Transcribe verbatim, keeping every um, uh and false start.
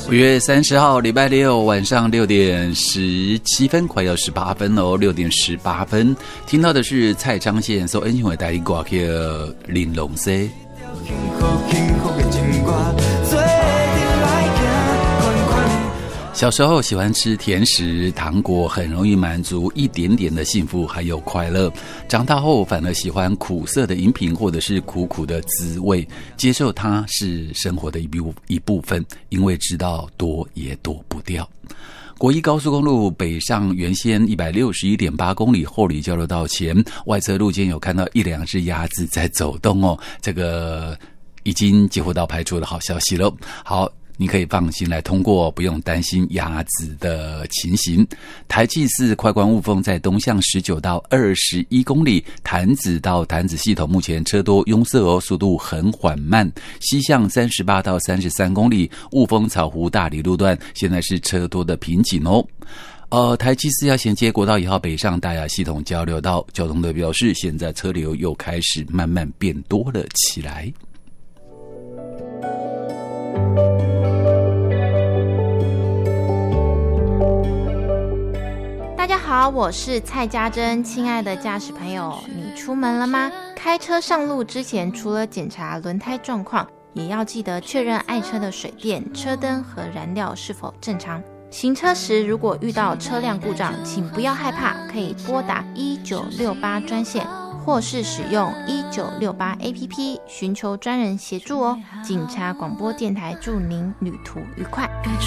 五月三十号礼拜六晚上六点十七分，快要十八分哦，六点十八分，听到的是蔡彰宪所恩惠带你歌曲《玲珑色》。小时候喜欢吃甜食糖果，很容易满足一点点的幸福还有快乐。长大后反而喜欢苦涩的饮品或者是苦苦的滋味，接受它是生活的一部一部分，因为知道躲也躲不掉。国一高速公路北上原先 一百六十一点八 公里后里交流道前，外侧路肩有看到一两只鸭子在走动哦，这个已经接获到排除的好消息了。好，你可以放心来通过，不用担心鸭子的情形。台七四快关雾峰在东向十九到二十一公里，潭子到潭子系统目前车多拥塞哦，速度很缓慢。西向三十八到三十三公里，雾峰草湖大理路段现在是车多的瓶颈哦。呃，台七四要衔接国道一号北上大雅系统交流道，交通队表示，现在车流又开始慢慢变多了起来。 大家好，我是蔡家珍。亲爱的驾驶朋友，你出门了吗？开车上路之前，除了检查轮胎状况，也要记得确认爱车的水电、车灯和燃料是否正常。行车时如果遇到车辆故障，请不要害怕，可以拨打一九六八专线，或是使用一九六八 A P P 寻求专人协助哦。警察广播电台祝您旅途愉快。